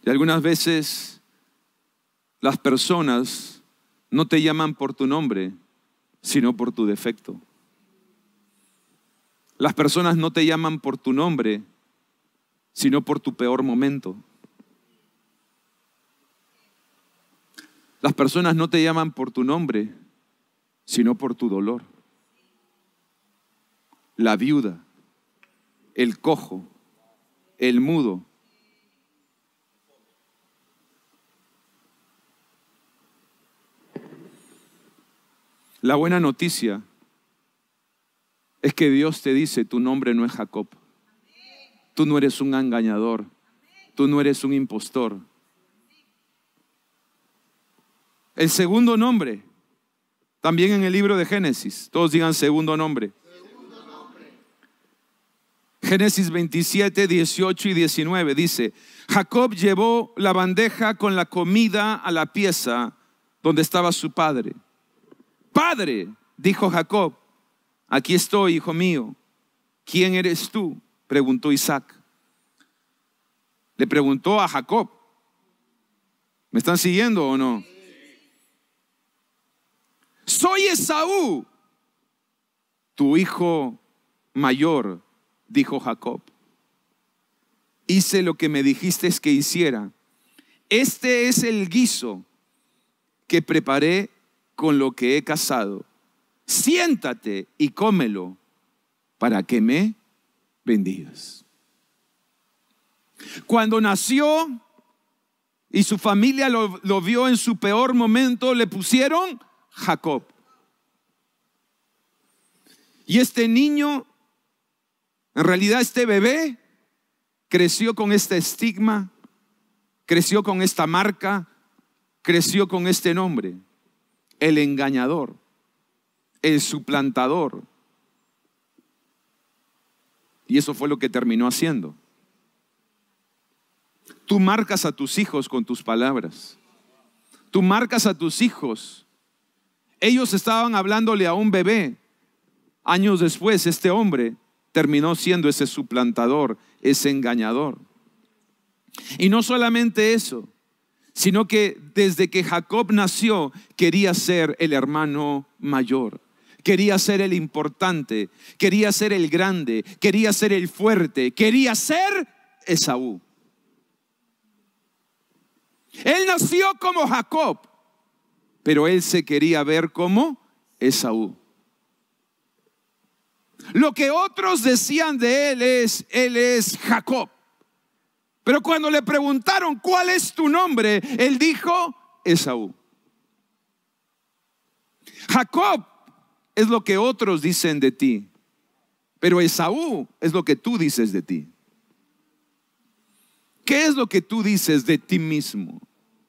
Y algunas veces las personas no te llaman por tu nombre, sino por tu defecto. Las personas no te llaman por tu nombre, sino por tu peor momento. Las personas no te llaman por tu nombre, sino por tu dolor. La viuda, el cojo, el mudo. La buena noticia es que Dios te dice: tu nombre no es Jacob. Tú no eres un engañador. Tú no eres un impostor. El segundo nombre, también en el libro de Génesis. Todos digan segundo nombre. Génesis 27, 18 y 19 dice: Jacob llevó la bandeja con la comida a la pieza donde estaba su padre. Padre, dijo Jacob, aquí estoy, hijo mío. ¿Quién eres tú?, preguntó Isaac. Le preguntó a Jacob. ¿Me están siguiendo o no? Soy Esaú, tu hijo mayor, dijo Jacob. Hice lo que me dijiste que hiciera. Este es el guiso que preparé con lo que he cazado. Siéntate y cómelo para que me bendigas. Cuando nació y su familia lo vio en su peor momento, le pusieron Jacob. Y este niño, en realidad este bebé, creció con este estigma, creció con esta marca, creció con este nombre: el engañador, el suplantador. Y eso fue lo que terminó haciendo. Tú marcas a tus hijos con tus palabras. Tú marcas a tus hijos. Ellos estaban hablándole a un bebé. Años después, este hombre terminó siendo ese suplantador, ese engañador. Y no solamente eso, sino que desde que Jacob nació quería ser el hermano mayor, quería ser el importante, quería ser el grande, quería ser el fuerte, quería ser Esaú. Él nació como Jacob, pero él se quería ver como Esaú. Lo que otros decían de él es Jacob. Pero cuando le preguntaron ¿cuál es tu nombre?, él dijo Esaú. Jacob es lo que otros dicen de ti, pero Esaú es lo que tú dices de ti. ¿Qué es lo que tú dices de ti mismo?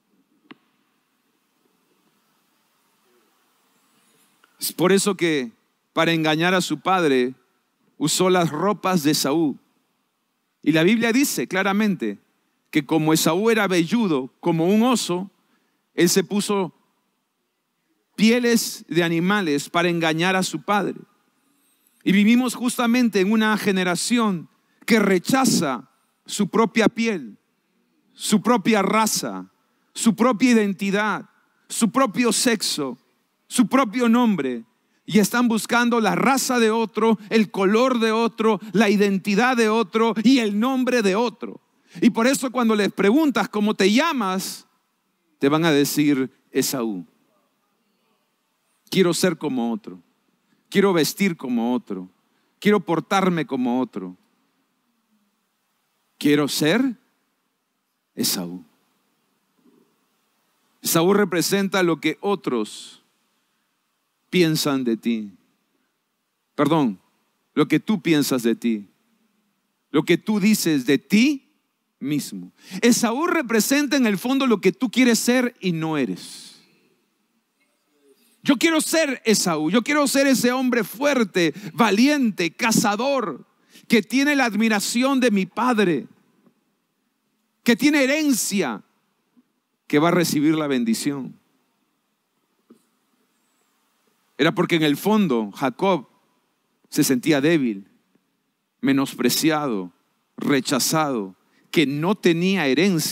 Es por eso que para engañar a su padre usó las ropas de Esaú. Y la Biblia dice claramente que como Esaú era velludo como un oso, él se puso pieles de animales para engañar a su padre. Y vivimos justamente en una generación que rechaza su propia piel, su propia raza, su propia identidad, su propio sexo, su propio nombre. Y están buscando la raza de otro, el color de otro, la identidad de otro y el nombre de otro. Y por eso cuando les preguntas cómo te llamas, te van a decir Esaú. Quiero ser como otro. Quiero vestir como otro. Quiero portarme como otro. Quiero ser Esaú. Esaú representa lo que otros piensan de ti. Perdón, lo que tú piensas de ti. Lo que tú dices de ti mismo. Esaú representa en el fondo lo que tú quieres ser y no eres. Yo quiero ser Esaú. Yo quiero ser ese hombre fuerte, valiente, cazador, que tiene la admiración de mi padre, que tiene herencia, que va a recibir la bendición. Era porque en el fondo Jacob se sentía débil, menospreciado, rechazado, que no tenía herencia.